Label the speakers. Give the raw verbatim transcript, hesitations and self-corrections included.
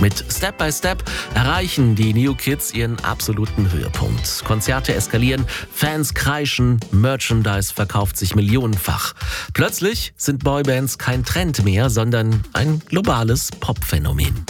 Speaker 1: Mit Step by Step erreichen die New Kids ihren absoluten Höhepunkt. Konzerte eskalieren, Fans kreischen, Merchandise verkauft sich millionenfach. Plötzlich sind Boybands kein Trend mehr, sondern ein globales Popphänomen.